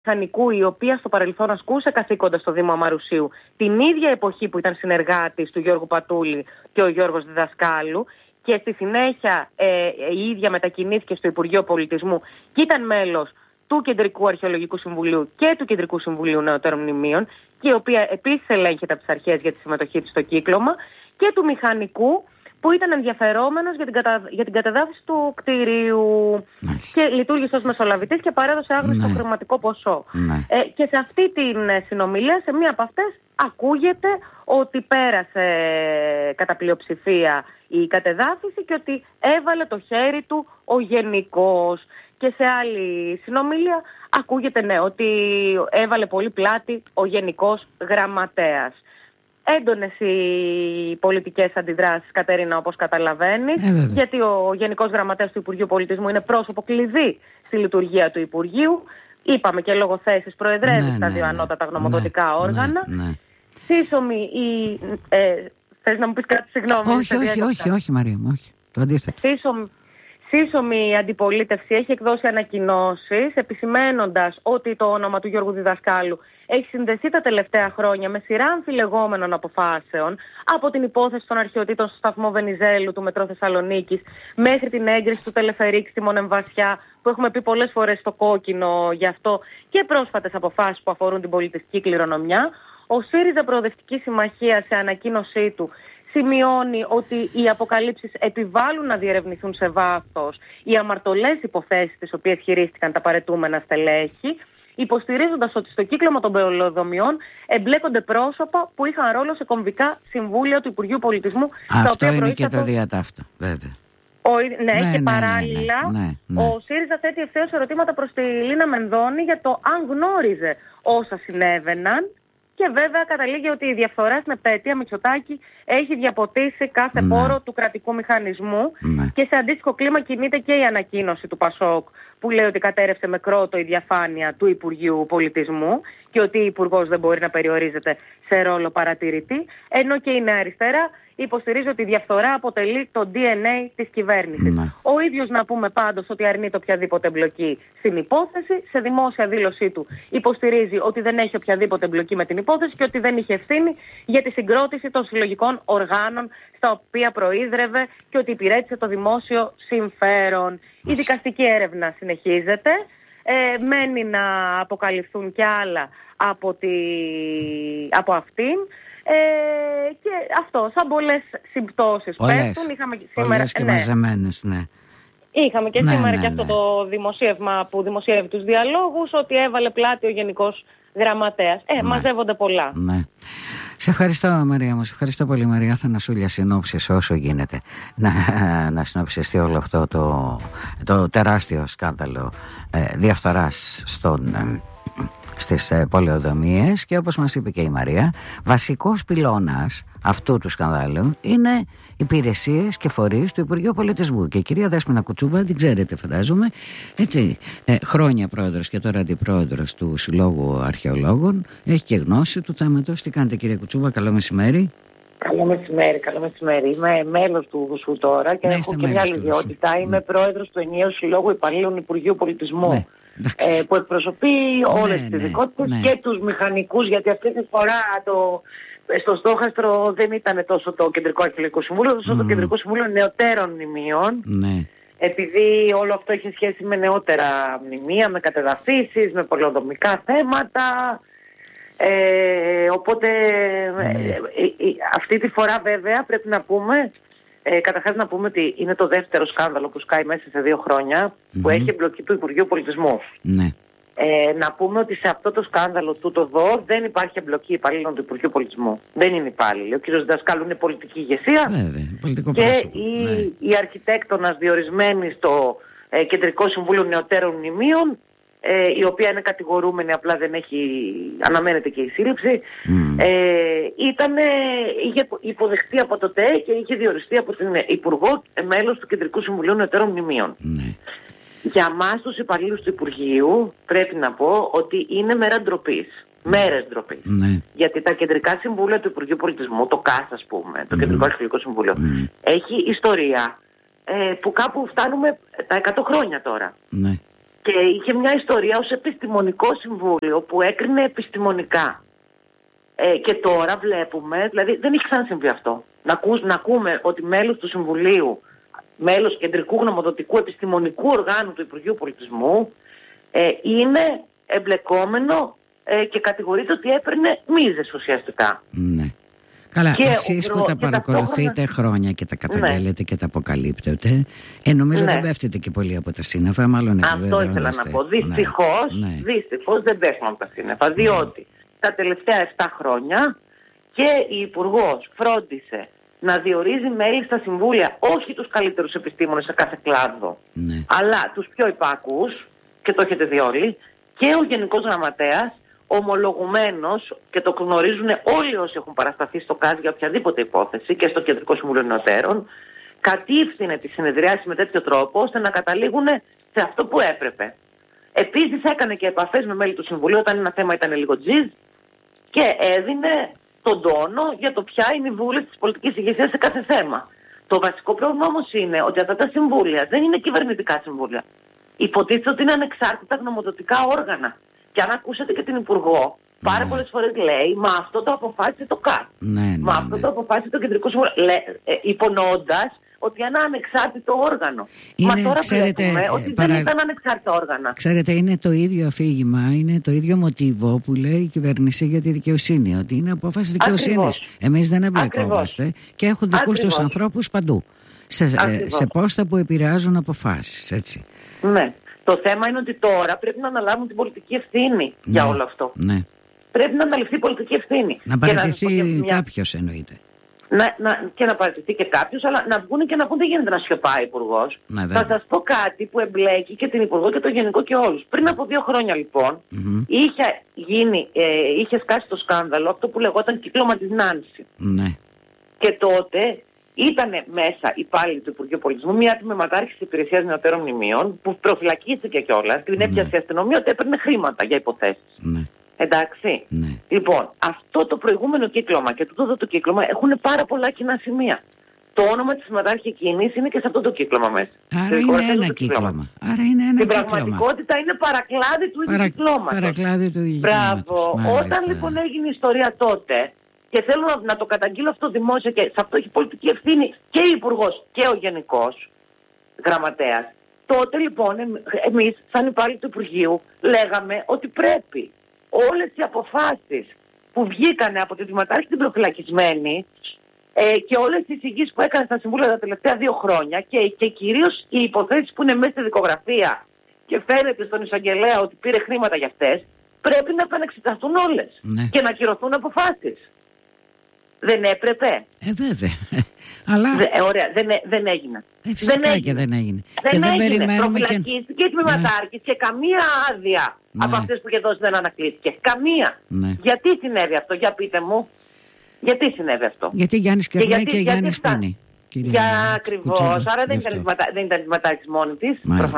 μηχανικού, η οποία στο παρελθόν ασκούσε καθήκοντα στο Δήμο Αμαρουσίου, την ίδια εποχή που ήταν συνεργάτης του Γιώργου Πατούλη και ο Γιώργος Διδασκάλου, και στη συνέχεια η ίδια μετακινήθηκε στο Υπουργείο Πολιτισμού και ήταν μέλος του Κεντρικού Αρχαιολογικού Συμβουλίου και του Κεντρικού Συμβουλίου Νεωτέρων Μνημείων, και η οποία επίσης ελέγχεται από τις αρχές για τη συμμετοχή της στο κύκλωμα, και του μηχανικού, που ήταν ενδιαφερόμενος για την κατεδάφιση του κτηρίου και λειτουργήσε ως μεσολαβητής και παρέδωσε άγνωστο χρηματικό ποσό. Και σε αυτή την συνομιλία, σε μία από αυτές, ακούγεται ότι πέρασε κατά πλειοψηφία η κατεδάφιση και ότι έβαλε το χέρι του ο γενικός. Και σε άλλη συνομιλία ακούγεται ότι έβαλε πολύ πλάτη ο Γενικός Γραμματέας. Έντονες οι πολιτικές αντιδράσεις, Κατερίνα, όπως καταλαβαίνεις, γιατί ο Γενικός Γραμματέας του Υπουργείου Πολιτισμού είναι πρόσωπο κλειδί στη λειτουργία του Υπουργείου. Είπαμε και λόγω θέσης προεδρεύει στα δύο ανώτατα γνωμοδοτικά όργανα. Σύσσωμη η... θες να μου πεις κάτι, συγγνώμη? Όχι Μαρία μου, όχι. Το αντίθετο. Σύσσωμη η αντιπολίτευση έχει εκδώσει ανακοινώσεις επισημαίνοντας ότι το όνομα του Γιώργου Διδασκάλου έχει συνδεθεί τα τελευταία χρόνια με σειρά αμφιλεγόμενων αποφάσεων, από την υπόθεση των αρχαιοτήτων στο σταθμό Βενιζέλου του Μετρό Θεσσαλονίκης μέχρι την έγκριση του τελεφερίκ στη Μονεμβασιά, που έχουμε πει πολλές φορές στο κόκκινο γι' αυτό, και πρόσφατες αποφάσεις που αφορούν την πολιτιστική κληρονομιά. Ο ΣΥΡΙΖΑ Προοδευτική Συμμαχία, σε ανακοίνωσή του, σημειώνει ότι οι αποκαλύψεις επιβάλλουν να διερευνηθούν σε βάθος οι αμαρτωλές υποθέσεις τις οποίες χειρίστηκαν τα παρετούμενα στελέχη, υποστηρίζοντας ότι στο κύκλωμα των πολεοδομιών εμπλέκονται πρόσωπα που είχαν ρόλο σε κομβικά συμβούλια του Υπουργείου Πολιτισμού. Αυτό είναι και το διατάφτα, βέβαια. Και παράλληλα ο ΣΥΡΙΖΑ θέτει ευθέως ερωτήματα προς τη Λίνα Μενδώνη για το αν γνώριζε όσα συνέβαιναν. Και βέβαια καταλήγει ότι η διαφθορά στην επέτεια Μητσοτάκη έχει διαποτίσει κάθε πόρο του κρατικού μηχανισμού. Και σε αντίστοιχο κλίμα κινείται και η ανακοίνωση του ΠΑΣΟΚ, που λέει ότι κατέρευσε με κρότο η διαφάνεια του Υπουργείου Πολιτισμού και ότι η Υπουργός δεν μπορεί να περιορίζεται σε ρόλο παρατηρητή, ενώ και η Νέα Αριστερά υποστηρίζει ότι η διαφθορά αποτελεί το DNA της κυβέρνησης. Ο ίδιος, να πούμε πάντως, ότι αρνείται οποιαδήποτε εμπλοκή στην υπόθεση. Σε δημόσια δήλωσή του υποστηρίζει ότι δεν έχει οποιαδήποτε εμπλοκή με την υπόθεση και ότι δεν είχε ευθύνη για τη συγκρότηση των συλλογικών οργάνων στα οποία προείδρευε και ότι υπηρέτησε το δημόσιο συμφέρον. Η δικαστική έρευνα συνεχίζεται. Μένει να αποκαλυφθούν και άλλα από αυτήν. Και αυτό, σαν πολλές συμπτώσεις πέφτουν. Πολλές και μαζεμένες, Είχαμε και σήμερα και αυτό το δημοσίευμα που δημοσιεύει τους διαλόγους, ότι έβαλε πλάτη ο Γενικός Γραμματέας. Μαζεύονται πολλά. Σε ευχαριστώ Μαρία μου, σε ευχαριστώ πολύ Μαρία. Θα σου συνόψεις όσο γίνεται να συνοψιστεί όλο αυτό το τεράστιο σκάνδαλο διαφθοράς στις πολεοδομίες. Και όπως μας είπε και η Μαρία, βασικός πυλώνας αυτού του σκανδάλου είναι υπηρεσίες και φορείς του Υπουργείου Πολιτισμού. Και η κυρία Δέσποινα Κουτσούμπα, την ξέρετε φαντάζομαι, έτσι, χρόνια πρόεδρος και τώρα αντιπρόεδρος του Συλλόγου Αρχαιολόγων, έχει και γνώση του θέματος. Τι κάνετε κυρία Κουτσούμπα, καλό μεσημέρι. Καλό μεσημέρι. Είμαι μέλος του ΔΟΣΟΥ τώρα και έχω και μια άλλη ιδιότητα. Είμαι πρόεδρος του ενιαίου Συλλόγου Υπαλλήλων Υπουργείου Πολιτισμού. Που εκπροσωπεί όλες τις ειδικότητες και τους μηχανικούς, γιατί αυτή τη φορά στο στόχαστρο δεν ήταν τόσο το Κεντρικό Αρχαιολογικό Συμβούλιο, όσο το Κεντρικό Συμβούλιο Νεωτέρων Μνημείων. Επειδή όλο αυτό έχει σχέση με νεότερα μνημεία, με κατεδαφίσεις, με πολεοδομικά θέματα. Οπότε αυτή τη φορά βέβαια πρέπει να πούμε, καταρχάς να πούμε ότι είναι το δεύτερο σκάνδαλο που σκάει μέσα σε 2 χρόνια που έχει εμπλοκή του Υπουργείου Πολιτισμού. Να πούμε ότι σε αυτό το σκάνδαλο του ΔΟΡ δεν υπάρχει εμπλοκή υπαλλήλων του Υπουργείου Πολιτισμού. Δεν είναι υπάλληλοι. Ο κ. Δασκάλου είναι πολιτική ηγεσία και η αρχιτέκτονας διορισμένη στο Κεντρικό Συμβούλιο Νεωτέρων Μνημείων, η οποία είναι κατηγορούμενη, απλά δεν έχει, αναμένεται και η σύλληψη, είχε υποδεχτεί από το ΤΕ και είχε διοριστεί από την Υπουργό μέλος του Κεντρικού Συμβουλίου Νεωτέρων Μνημείων. Για μας τους υπαλλήλους του Υπουργείου πρέπει να πω ότι είναι μέρα ντροπής. Μέρες ντροπής. Γιατί τα κεντρικά συμβούλια του Υπουργείου Πολιτισμού, το ΚΑΣ ας πούμε, το Κεντρικό Αρχαιολογικό Συμβούλιο, έχει ιστορία που κάπου φτάνουμε τα 100 χρόνια τώρα. Και είχε μια ιστορία ως επιστημονικό συμβούλιο που έκρινε επιστημονικά. Και τώρα βλέπουμε, δηλαδή δεν έχει ξανασυμβεί αυτό. Να ακούμε ότι μέλος του Συμβουλίου, μέλος κεντρικού γνωμοδοτικού επιστημονικού οργάνου του Υπουργείου Πολιτισμού, είναι εμπλεκόμενο και κατηγορείται ότι έπαιρνε μίζες ουσιαστικά. Ναι. Καλά, εσείς που τα παρακολουθείτε χρόνια και τα καταγγέλλετε και τα αποκαλύπτετε, νομίζω δεν πέφτετε και πολύ από τα σύννεφα, μάλλον αυτό ήθελα να πω. Δυστυχώς δεν πέφτουμε από τα σύννεφα, διότι τα τελευταία 7 χρόνια και η Υπουργός φρόντισε να διορίζει μέλη στα συμβούλια, όχι τους καλύτερους επιστήμονες σε κάθε κλάδο, αλλά τους πιο υπάκους, και το έχετε δει όλοι, και ο Γενικός Γραμματέας, ομολογουμένος, και το γνωρίζουν όλοι όσοι έχουν παρασταθεί στο ΚΑΣ για οποιαδήποτε υπόθεση και στο Κεντρικό Συμβούλιο Νεωτέρων, κατήφθηνε τη συνεδριάση με τέτοιο τρόπο ώστε να καταλήγουν σε αυτό που έπρεπε. Επίσης έκανε και επαφές με μέλη του Συμβουλίου όταν ένα θέμα ήταν λίγο τζιζ και έδινε τον τόνο για το ποια είναι η βούληση της πολιτικής ηγεσίας σε κάθε θέμα. Το βασικό πρόβλημα όμως είναι ότι αυτά τα συμβούλια δεν είναι κυβερνητικά συμβούλια. Υποτίθεται ότι είναι ανεξάρτητα γνωμοδοτικά όργανα. Και αν ακούσατε και την Υπουργό, πάρα πολλές φορές λέει, μα αυτό το αποφάσισε το ΚΑΤ. Μα αυτό το αποφάσισε το Κεντρικό Συμβούλιο. Υπονοώντας ότι ένα ανεξάρτητο όργανο. Μα τώρα βλέπουμε ότι δεν ήταν ανεξάρτητα όργανα. Ξέρετε, είναι το ίδιο αφήγημα, είναι το ίδιο μοτίβο που λέει η κυβέρνηση για τη δικαιοσύνη. Ότι είναι απόφαση δικαιοσύνης. Εμείς δεν εμπλεκόμαστε και έχουν δικούς τους ανθρώπους παντού. Σε πόστα που επηρεάζουν αποφάσεις, έτσι. Ναι. Το θέμα είναι ότι τώρα πρέπει να αναλάβουν την πολιτική ευθύνη για όλο αυτό. Ναι. Πρέπει να αναλυφθεί η πολιτική ευθύνη. Να παραιτηθεί κάποιος εννοείται. Και να παραιτηθεί και κάποιος, αλλά να βγουν και να πούν δεν γίνεται να σιωπάει ο Υπουργός. Θα σας πω κάτι που εμπλέκει και την Υπουργό και το Γενικό και όλους. Πριν από 2 χρόνια λοιπόν είχε σκάσει το σκάνδαλο αυτό που λεγόταν κύκλωμα της Νάνση. Ναι. Και τότε ήταν μέσα υπάλληλοι του Υπουργείου Πολιτισμού, μια τμήματάρχη της Υπηρεσίας Νεωτέρων Μνημείων, που προφυλακίστηκε κιόλας, την έπιασε η αστυνομία ότι έπαιρνε χρήματα για υποθέσεις. Ναι. Εντάξει. Ναι. Λοιπόν, αυτό το προηγούμενο κύκλωμα και τούτο το κύκλωμα έχουν πάρα πολλά κοινά σημεία. Το όνομα της συμμετάρχη εκείνης είναι και σε αυτό το κύκλωμα μέσα. Άρα είναι ένα κύκλωμα. Στην πραγματικότητα είναι παρακλάδι του ίδιου κυκλώματος. Παρακλάδι του ίδιου κυκλώματος. Μπράβο. Όταν λοιπόν έγινε η ιστορία τότε, και θέλω να το καταγγείλω αυτό δημόσια και σε αυτό έχει πολιτική ευθύνη και ο Υπουργός και ο Γενικός Γραμματέας. Τότε λοιπόν εμείς σαν υπάλληλοι του Υπουργείου λέγαμε ότι πρέπει όλες οι αποφάσεις που βγήκανε από τη Δημοτάρχη την προφυλακισμένη και όλες τις εισηγήσεις που έκανε στα συμβούλια τα τελευταία 2 χρόνια και κυρίως οι υποθέσεις που είναι μέσα στη δικογραφία και φαίνεται στον εισαγγελέα ότι πήρε χρήματα για αυτές, πρέπει να επανεξεταστούν όλες και να ακυρωθούν αποφάσεις. Δεν έπρεπε. Βέβαια. Αλλά... Ωραία, δεν έγινε. Φυσικά και δεν έγινε. Δεν έγινε. Προφυλακίστηκε η τμήματάρχης και καμία άδεια από αυτές που είχε δώσει δεν ανακλήθηκε. Καμία. Γιατί συνέβη αυτό, για πείτε μου. Γιατί συνέβη αυτό. Γιατί Γιάννης κερνάει και Γιάννης παίρνει. Ακριβώς. Άρα δεν ήταν της Ματάκης μόνη της.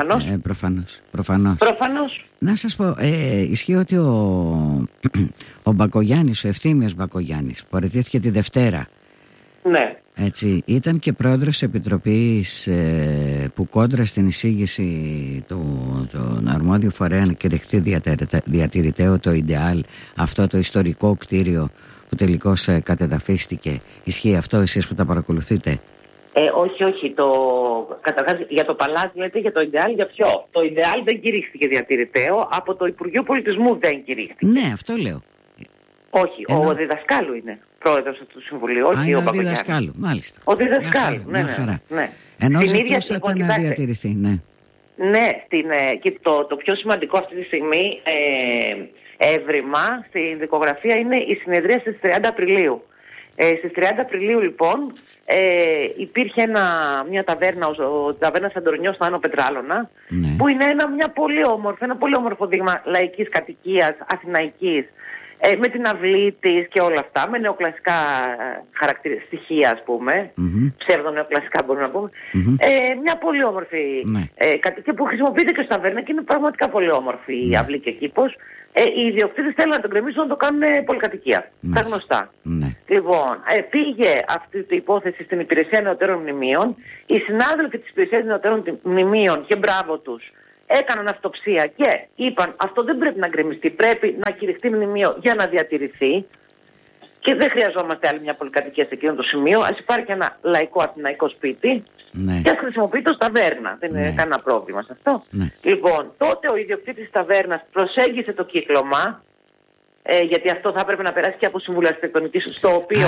Προφανώς. Να σας πω, ισχύει ότι ο Μπακογιάννης, ο Ευθύμιος Μπακογιάννης, που παραιτήθηκε τη Δευτέρα. Ναι. Έτσι, ήταν και πρόεδρος της Επιτροπής που κόντρα στην εισήγηση των αρμόδιου φορέα και ρεχτή διατηρητέο, το Ιντεάλ, αυτό το ιστορικό κτίριο που τελικώς κατεδαφίστηκε. Ισχύει αυτό εσείς που τα παρακολουθείτε? Όχι. Καταρχάς για το παλάτι λέτε, για το Ιντεάλ, για ποιο? Το Ιντεάλ δεν κηρύχθηκε διατηρητέο, από το Υπουργείο Πολιτισμού δεν κηρύχθηκε. Ναι, αυτό λέω. Όχι, ο Διδασκάλου είναι πρόεδρος του Συμβουλίου, όχι ο Μπακογιάννης. Ο Διδασκάλου, μάλιστα. Ο Διδασκάλου, ναι. Ενώ ζητούσατε να διατηρηθεί, ναι. Ναι, και το πιο σημαντικό αυτή τη στιγμή έβριμα στην δικογραφία είναι η συνεδρία στις 30 Απριλίου. Στις 30 Απριλίου λοιπόν υπήρχε μια ταβέρνα, ο ταβέρνα Σαντορινιός στο Άνω Πετράλωνα, που είναι ένα πολύ όμορφο δείγμα λαϊκής κατοικίας, αθηναϊκής, με την αυλή της και όλα αυτά, με νεοκλασικά στοιχεία, ας πούμε, ψευδονεοκλασικά μπορούμε να πούμε. Μια πολύ όμορφη κατοικία που χρησιμοποιείται και στο ταβέρνα και είναι πραγματικά πολύ όμορφη η αυλή και κήπος. Οι ιδιοκτήτες θέλουν να τον κρεμίσουν, να το κάνουν πολυκατοικία. Τα γνωστά. Λοιπόν, πήγε αυτή η υπόθεση στην Υπηρεσία Νεωτέρων Μνημείων. Οι συνάδελφοι της Υπηρεσίας Νεωτέρων Μνημείων, και μπράβο τους, έκαναν αυτοψία και είπαν αυτό δεν πρέπει να γκρεμιστεί, πρέπει να κηρυχτεί μνημείο για να διατηρηθεί και δεν χρειαζόμαστε άλλη μια πολυκατοικία σε εκείνο το σημείο. Ας υπάρχει ένα λαϊκό αθηναϊκό σπίτι και ας χρησιμοποιείται ως ταβέρνα. Δεν είναι κανένα πρόβλημα σε αυτό. Λοιπόν, τότε ο ιδιοκτήτης της ταβέρνας προσέγγισε το κύκλωμα, γιατί αυτό θα έπρεπε να περάσει και από Συμβούλιο Αρχιτεκτονικής, στο οποίο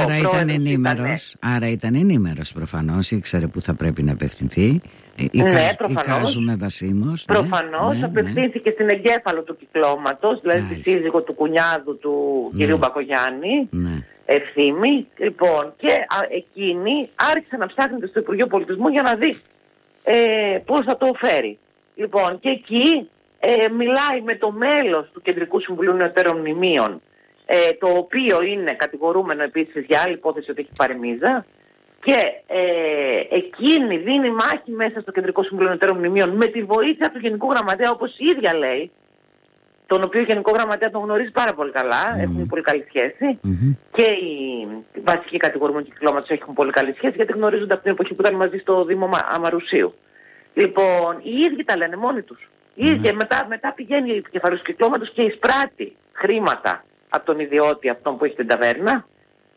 Άρα ήταν ενήμερος προφανώς, ήξερε που θα πρέπει να απευθυνθεί. Εικάζουμε βασίμως. Προφανώς απευθύνθηκε στην εγκέφαλο του κυκλώματος, δηλαδή τη σύζυγο του κουνιάδου του κυρίου Μπακογιάννη, Ευθύμη. Λοιπόν, και εκείνη άρχισε να ψάχνεται στο Υπουργείο Πολιτισμού για να δει πώς θα το φέρει. Λοιπόν, και εκεί μιλάει με το μέλος του Κεντρικού Συμβουλίου Νεωτέρων Μνημείων, το οποίο είναι κατηγορούμενο επίσης για άλλη υπόθεση ότι έχει πάρει μίζα, και εκείνη δίνει μάχη μέσα στο Κεντρικό Συμβουλίο Νεωτέρων Μνημείων με τη βοήθεια του Γενικού Γραμματέα, όπως η ίδια λέει, τον οποίο ο Γενικό Γραμματέα τον γνωρίζει πάρα πολύ καλά, έχουν πολύ καλή σχέση, και οι βασικοί κατηγορούμενοι του κυκλώματος έχουν πολύ καλή σχέση, γιατί γνωρίζονται από την εποχή που ήταν μαζί στο Δήμο Αμαρουσίου. Λοιπόν, οι ίδιοι τα λένε μόνοι τους. Και μετά πηγαίνει η επικεφαλής του κυκλώματος και εισπράττει χρήματα από τον ιδιώτη αυτόν που έχει την ταβέρνα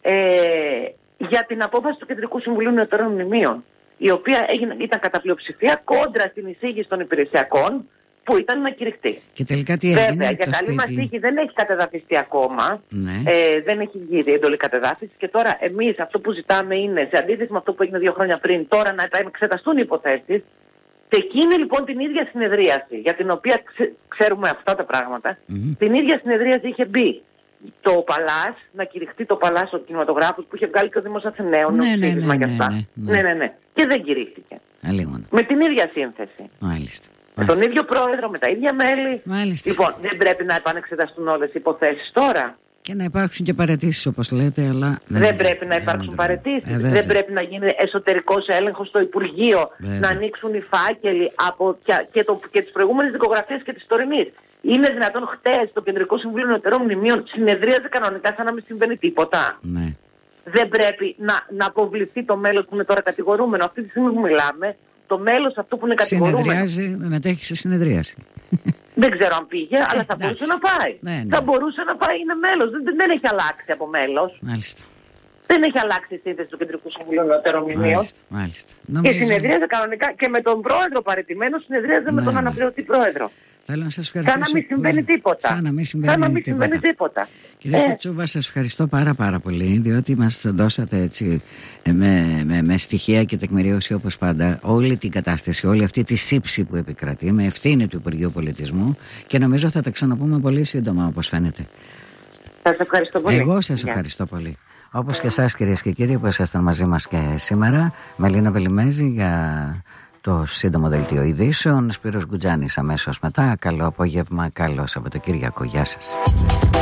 για την απόφαση του Κεντρικού Συμβουλίου Νεωτέρων Μνημείων, η οποία ήταν κατά πλειοψηφία κόντρα στην εισήγηση των υπηρεσιακών που ήταν να κηρυχτεί. Και τελικά τι έγινε? Βέβαια, για καλή μας τύχη δεν έχει κατεδαφιστεί ακόμα. Δεν έχει βγει εντολή κατεδάφιση. Και τώρα εμείς αυτό που ζητάμε είναι, σε αντίθεση με αυτό που έγινε 2 χρόνια πριν, τώρα να εξεταστούν οι υποθέσεις. Σε εκείνη λοιπόν την ίδια συνεδρίαση, για την οποία ξέρουμε αυτά τα πράγματα, την ίδια συνεδρίαση είχε μπει το Παλάς, να κηρυχτεί το Παλάς ο κινηματογράφος που είχε βγάλει και ο Δήμος Αθηναίων ψήφισμα για αυτά. Και δεν κηρύχθηκε. Με την ίδια σύνθεση. Με τον ίδιο πρόεδρο, με τα ίδια μέλη. Λοιπόν, δεν πρέπει να επανεξεταστούν όλες οι υποθέσεις τώρα? Και να υπάρξουν και παραιτήσεις, όπως λέτε, αλλά δεν πρέπει να υπάρξουν παραιτήσεις. Δεν πρέπει να γίνει εσωτερικός έλεγχος στο Υπουργείο, να ανοίξουν οι φάκελοι και τις προηγούμενες δικογραφίες και τις τωρινής. Είναι δυνατόν χτες το Κεντρικό Συμβούλιο Νεωτέρων Μνημείων συνεδρίαζε κανονικά σαν να μην συμβαίνει τίποτα? Δεν πρέπει να αποβληθεί το μέλος που είναι τώρα κατηγορούμενο? Αυτή τη στιγμή που μιλάμε, το μέλος αυτό που είναι κατηγορούμενο συνεδριάζει, μετέχει σε συνεδρίαση. Δεν ξέρω αν πήγε, αλλά θα μπορούσε να πάει. Θα μπορούσε να πάει, είναι μέλος. Δεν έχει αλλάξει από μέλος. Δεν έχει αλλάξει η σύνθεση του Κεντρικού Συμβουλίου Νεωτέρων Μνημείων. Και συνεδρίαζε κανονικά και με τον πρόεδρο παραιτημένο, συνεδρίαζε με τον αναπληρωτή πρόεδρο. Θέλω να σας ευχαριστήσω. Σαν να μην συμβαίνει τίποτα. Σαν να μην συμβαίνει τίποτα. Κύριε Κουτσούβα, σας ευχαριστώ πάρα πολύ, διότι μας δώσατε έτσι με στοιχεία και τεκμηρίωση όπως πάντα όλη την κατάσταση, όλη αυτή τη σύψη που επικρατεί με ευθύνη του Υπουργείου Πολιτισμού, και νομίζω θα τα ξαναπούμε πολύ σύντομα, όπως φαίνεται. Σας ευχαριστώ πολύ. Εγώ σας ευχαριστώ πολύ. Όπως και εσάς, κυρίες και κύριοι, που ήσασταν μαζί μας και σήμερα. Μελίνα Βελιμέζη για το σύντομο δελτίο ειδήσεων. Σπύρος Γκουτζάνης αμέσως μετά. Καλό απόγευμα, καλό Σαββατοκύριακο. Γεια σας.